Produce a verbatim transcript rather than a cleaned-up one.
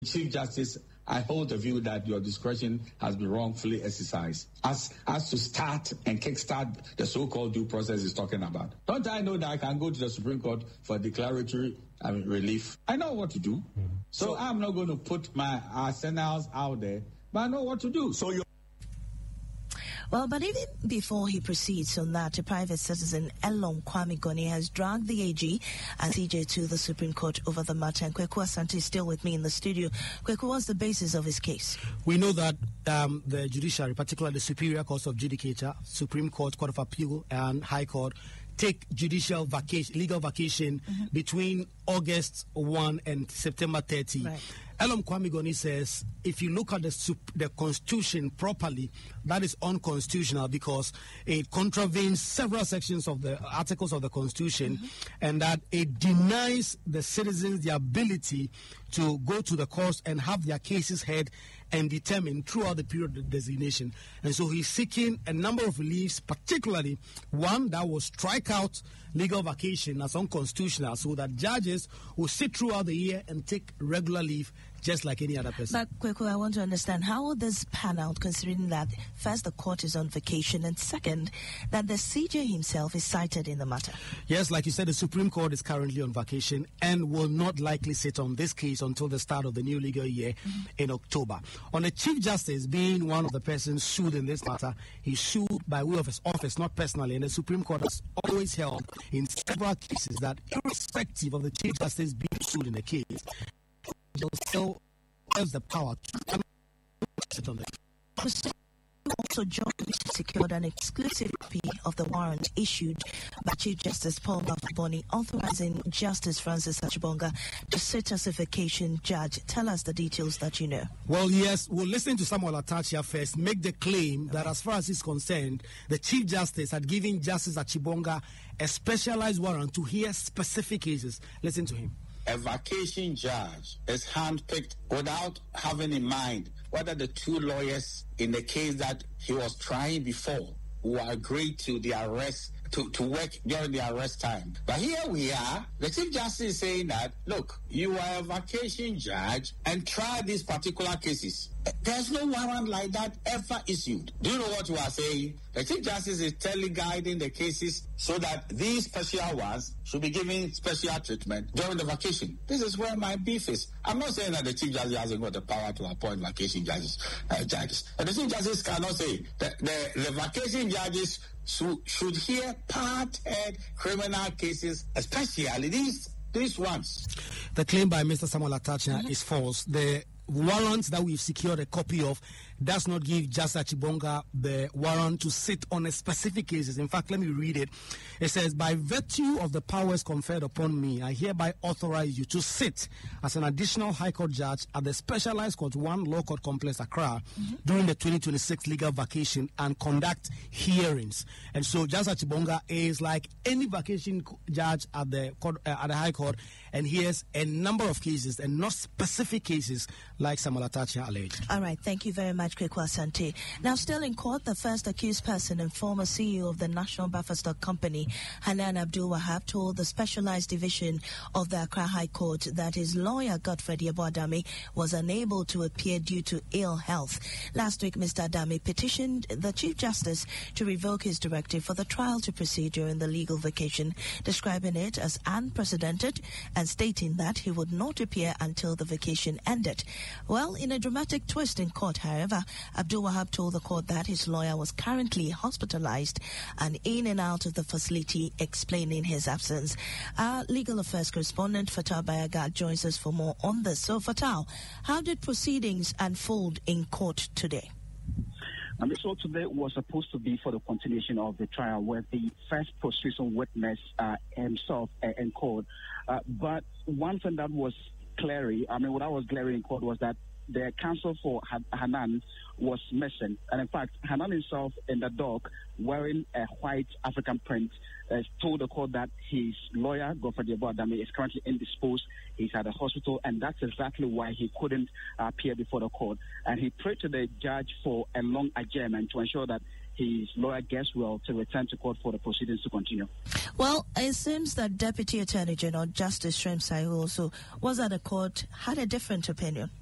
Chief Justice, I hold the view that your discretion has been wrongfully exercised as, as to start and kickstart the so-called due process is talking about. Don't I know that I can go to the Supreme Court for declaratory I mean, relief? I know what to do. Mm-hmm. So, so I'm not going to put my arsenals out there, but I know what to do. So you Well, but even before he proceeds on that, a private citizen, Elom Kwame Goni, has dragged the A G and C J to the Supreme Court over the matter. And Kweku Asante is still with me in the studio. Kweku, what's the basis of his case? We know that um, the judiciary, particularly the Superior Court of Judicature, Supreme Court, Court of Appeal, and High Court, take judicial vacation, legal vacation mm-hmm. between August first and September thirtieth. Right. Elom Kwame Goni says, if you look at the, the Constitution properly, that is unconstitutional because it contravenes several sections of the articles of the Constitution mm-hmm. and that it denies the citizens the ability to go to the courts and have their cases heard and determined throughout the period of designation. And so he's seeking a number of reliefs, particularly one that will strike out legal vacation as unconstitutional so that judges will sit throughout the year and take regular leave just like any other person. But, Kweku, I want to understand, how will this pan out, considering that, first, the court is on vacation, and second, that the C J himself is cited in the matter? Yes, like you said, the Supreme Court is currently on vacation and will not likely sit on this case until the start of the new legal year mm-hmm. in October. On the Chief Justice being one of the persons sued in this matter, he's sued by way of his office, not personally, and the Supreme Court has always held in several cases that irrespective of the Chief Justice being sued in a case, they'll still has the power to sit on the also jointly secured an exclusive copy of the warrant issued by Chief Justice Paul Bafuboni authorizing Justice Francis Achibonga to sit as a vacation judge. Tell us the details that you know. Well, yes, we'll listen to Samuel Atachia first, make the claim that as far as he's concerned, the Chief Justice had given Justice Achibonga a specialized warrant to hear specific cases. Listen to him. A vacation judge is handpicked without having in mind whether the two lawyers in the case that he was trying before who agreed to the arrest, to, to work during the arrest time. But here we are, the Chief Justice is saying that, look, you are a vacation judge and try these particular cases. There's no warrant like that ever issued. Do you know what you are saying? The Chief Justice is teleguiding the cases so that these special ones should be given special treatment during the vacation. This is where my beef is. I'm not saying that the Chief Justice hasn't got the power to appoint vacation judges. Uh, judges. And the Chief Justice cannot say that the, the vacation judges should, should hear part-head criminal cases, especially these, these ones. The claim by Mister Samuel Atachia mm-hmm. is false. The warrant that we've secured a copy of does not give Justice Achibonga the warrant to sit on a specific cases. In fact, let me read it. It says, by virtue of the powers conferred upon me, I hereby authorize you to sit as an additional High Court judge at the Specialized Court one Law Court Complex, Accra, mm-hmm. during the twenty twenty-six legal vacation and conduct hearings. And so Justice Achibonga is like any vacation judge at the court, uh, at the High Court, and hears a number of cases and not specific cases like Samuel Atachia alleged. All right, thank you very much, Kweku Asante. Now, still in court, the first accused person and former C E O of the National Buffer Stock Company, Hanan Abdul Wahab, told the Specialized Division of the Accra High Court that his lawyer, Godfred Yeboah Adame, was unable to appear due to ill health. Last week, Mister Adame petitioned the Chief Justice to revoke his directive for the trial to proceed during the legal vacation, describing it as unprecedented and stating that he would not appear until the vacation ended. Well, in a dramatic twist in court, however, Abdul Wahab told the court that his lawyer was currently hospitalized and in and out of the facility, explaining his absence. Our legal affairs correspondent, Fatal Bayaga, joins us for more on this. So, Fatal, how did proceedings unfold in court today? And this one today was supposed to be for the continuation of the trial, where the first prosecution witness uh, himself uh, in court. Uh, but one thing that was glaring, I mean, what I was glaring in court was that the counsel for Hanan was missing. And in fact, Hanan himself in the dock, wearing a white African print, uh, told the court that his lawyer, Godfred Yeboah Adame, is currently indisposed. He's at the hospital, and that's exactly why he couldn't uh, appear before the court. And he prayed to the judge for a long adjournment to ensure that his lawyer gets well to return to court for the proceedings to continue. Well, it seems that Deputy Attorney General Justice Shrem Sai, who also was at the court, had a different opinion.